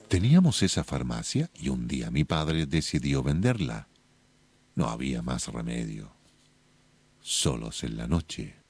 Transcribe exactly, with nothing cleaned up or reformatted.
Teníamos esa farmacia y un día mi padre decidió venderla. No había más remedio. Solos en la noche,